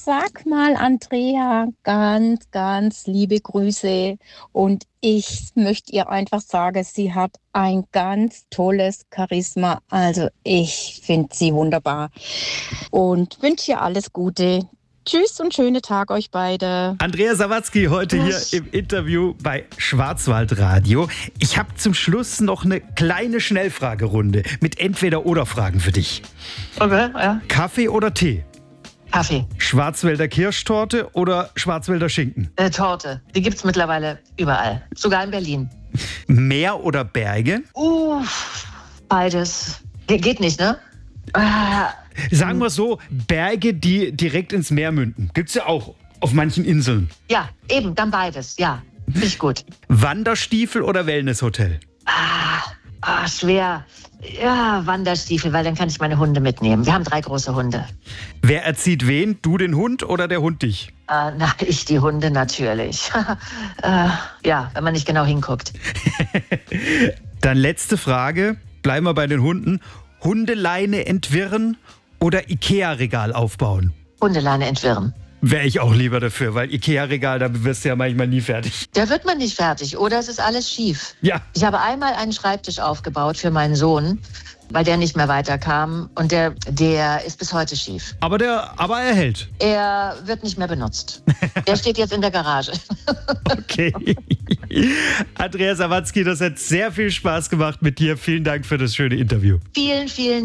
Sag mal, Andrea, ganz, ganz liebe Grüße. Und ich möchte ihr einfach sagen, sie hat ein ganz tolles Charisma. Also ich finde sie wunderbar und wünsche ihr alles Gute. Tschüss und schönen Tag euch beide. Andrea Sawatzki heute hier im Interview bei Schwarzwaldradio. Ich habe zum Schluss noch eine kleine Schnellfragerunde mit Entweder-oder-Fragen für dich. Okay, ja. Kaffee oder Tee? Kaffee. Schwarzwälder Kirschtorte oder Schwarzwälder Schinken? Torte. Die gibt's mittlerweile überall. Sogar in Berlin. Meer oder Berge? Beides. Geht nicht, ne? Sagen wir so, Berge, die direkt ins Meer münden. Gibt's ja auch auf manchen Inseln. Ja, eben, dann beides. Ja, finde ich gut. Wanderstiefel oder Wellnesshotel? Schwer. Ja, Wanderstiefel, weil dann kann ich meine Hunde mitnehmen. Wir haben 3 große Hunde. Wer erzieht wen? Du den Hund oder der Hund dich? Ich die Hunde natürlich. Ja, wenn man nicht genau hinguckt. Dann letzte Frage. Bleiben wir bei den Hunden. Hundeleine entwirren oder Ikea-Regal aufbauen? Hundeleine entwirren. Wäre ich auch lieber dafür, weil Ikea-Regal, da wirst du ja manchmal nie fertig. Da wird man nicht fertig oder es ist alles schief. Ja. Ich habe einmal einen Schreibtisch aufgebaut für meinen Sohn, weil der nicht mehr weiterkam und der ist bis heute schief. Aber er hält. Er wird nicht mehr benutzt. Der steht jetzt in der Garage. Okay. Andrea Sawatzki, das hat sehr viel Spaß gemacht mit dir. Vielen Dank für das schöne Interview. Vielen, vielen